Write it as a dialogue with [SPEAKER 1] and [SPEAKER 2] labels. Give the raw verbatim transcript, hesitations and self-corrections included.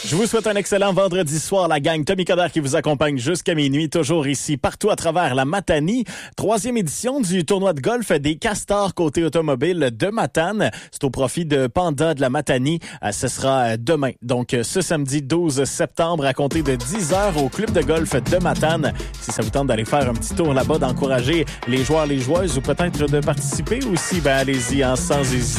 [SPEAKER 1] Je vous souhaite un excellent vendredi soir, la gang. Tommy Coderre qui vous accompagne jusqu'à minuit, toujours ici, partout à travers la Matanie. Troisième édition du tournoi de golf des Castors côté automobile de Matane. C'est au profit de Panda de la Matanie. Ce sera demain, donc ce samedi douze septembre, à compter de dix heures au club de golf de Matane. Si ça vous tente d'aller faire un petit tour là-bas, d'encourager les joueurs, les joueuses ou peut-être de participer aussi, ben allez-y, hein, sans hésiter.